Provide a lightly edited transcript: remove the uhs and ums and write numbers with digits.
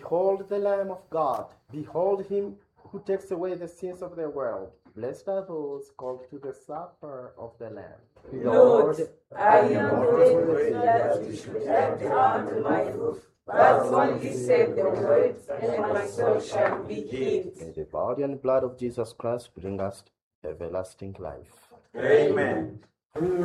Behold the Lamb of God. Behold him who takes away the sins of the world. Blessed are those called to the supper of the Lamb. Lord, I am not worthy that you should enter under my roof, but only say the words, and my soul shall be healed. May the body and blood of Jesus Christ bring us everlasting life. Amen.